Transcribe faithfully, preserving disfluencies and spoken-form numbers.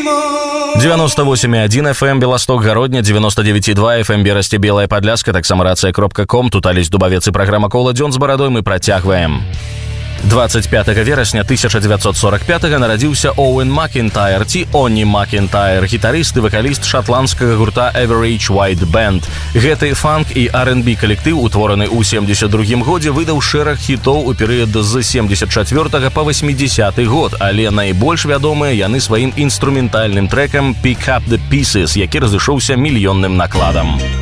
девяносто восемь и один эф эм Белосток Гародня, девяносто девять и два эф эм Берасце Белая Падляска, таксама рацыя кропка ком, тут Алесь Дубавец і праграма «Кола дзён» з барадой мы працягваем. двадцать пятого верасня тысяча девятьсот сорок пятого нарадзіўся Оуэн Макентайр, ці Онні Макентайр, гітарыст і вакаліст шатландскага гурта Average White Band. Гэты фанк і ар энд би калектыў, утвораны ў семдзесят другім годзе, выдаў шэраг хітоў у перыяд з семдзесят чацвёртага па восьмідзесяты год, але найбольш вядомыя яны сваім інструментальным трэкам «Pick Up The Pieces», які разышоўся мільённым накладам.